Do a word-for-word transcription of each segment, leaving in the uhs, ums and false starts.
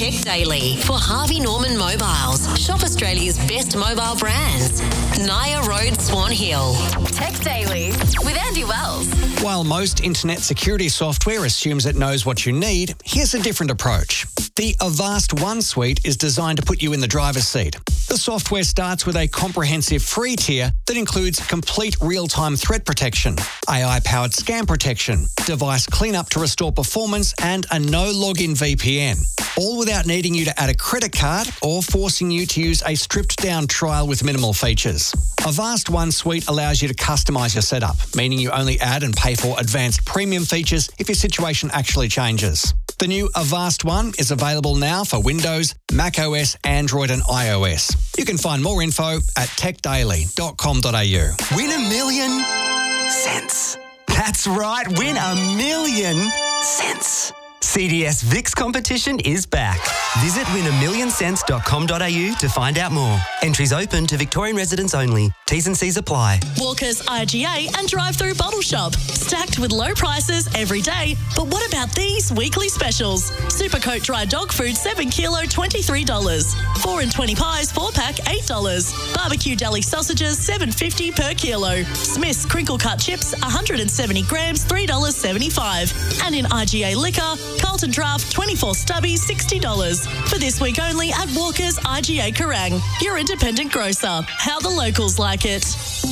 Tech Daily for Harvey Norman Mobiles. Shop Australia's best mobile brands. Naya Road, Swan Hill. Tech Daily with Andy Wells. While most internet security software assumes it knows what you need, here's a different approach. The Avast One suite is designed to put you in the driver's seat. The software starts with a comprehensive free tier that includes complete real-time threat protection, A I-powered scam protection, device cleanup to restore performance, and a no-login V P N. All without needing you to add a credit card or forcing you to use a stripped-down trial with minimal features. Avast One suite allows you to customise your setup, meaning you only add and pay for advanced premium features if your situation actually changes. The new Avast One is available now for Windows, macOS, Android and iOS. You can find more info at tech daily dot com dot a u. Win a million cents. That's right, win a million cents. C D S Vix competition is back. Visit win a million cents dot com dot a u to find out more. Entries open to Victorian residents only. T's and C's apply. Walker's I G A and drive-through bottle shop. Stacked with low prices every day. But what about these weekly specials? Supercoat dry dog food seven kilo twenty-three dollars. four and twenty pies four pack eight dollars. Barbecue deli sausages seven fifty per kilo. Smith's crinkle cut chips one hundred seventy grams three dollars seventy-five. And in I G A liquor, Carlton Draft twenty-four stubbies sixty dollars. For this week only at Walker's I G A Kerrang, your independent grocer. How the locals like it.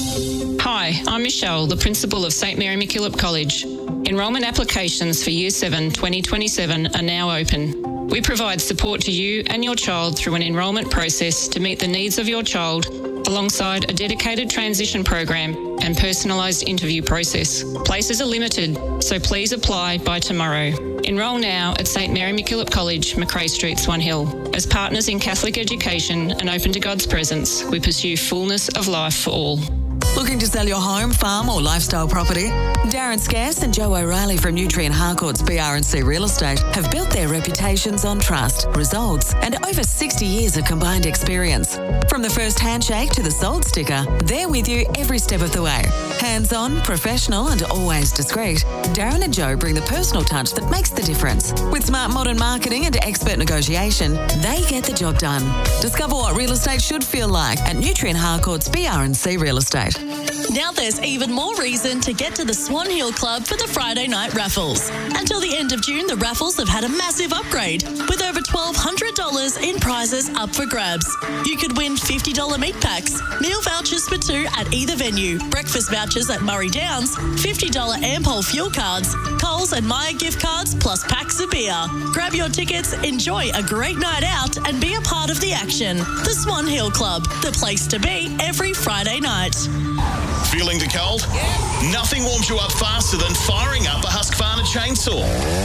Hi, I'm Michelle, the Principal of St Mary MacKillop College. Enrolment applications for Year seven twenty twenty-seven are now open. We provide support to you and your child through an enrolment process to meet the needs of your child, alongside a dedicated transition program and personalised interview process. Places are limited, so please apply by tomorrow. Enrol now at St Mary MacKillop College, Macrae Street, Swan Hill. As partners in Catholic education and open to God's presence, we pursue fullness of life for all. Looking to sell your home, farm or lifestyle property? Darren Scarce and Joe O'Reilly from Nutrien Harcourt's B R and C Real Estate have built their reputations on trust, results and over sixty years of combined experience. From the first handshake to the sold sticker, they're with you every step of the way. Hands-on, professional and always discreet, Darren and Joe bring the personal touch that makes the difference. With smart modern marketing and expert negotiation, they get the job done. Discover what real estate should feel like at Nutrien Harcourt's B R and C Real Estate. Now there's even more reason to get to the Swan Hill Club for the Friday night raffles. Until the end of June, the raffles have had a massive upgrade, with over twelve hundred dollars in prizes up for grabs. You could win fifty dollars meat packs, meal vouchers for two at either venue, breakfast vouchers at Murray Downs, fifty dollars Ampol fuel cards, Coles and Myer gift cards, plus packs of beer. Grab your tickets, enjoy a great night out, and be a part of the action. The Swan Hill Club, the place to be every Friday night. Feeling the cold? Yeah. Nothing warms you up faster than firing up a Husqvarna chainsaw.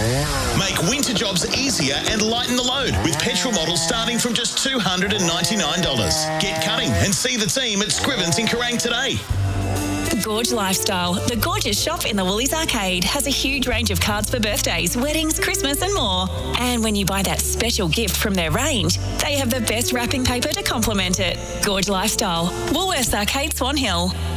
Make winter jobs easier and lighten the load with petrol models starting from just two hundred ninety-nine dollars. Get cutting and see the team at Scrivens in Kerrang today. Gorge Lifestyle, the gorgeous shop in the Woolies Arcade, has a huge range of cards for birthdays, weddings, Christmas and more. And when you buy that special gift from their range, they have the best wrapping paper to complement it. Gorge Lifestyle, Woolworths Arcade, Swan Hill.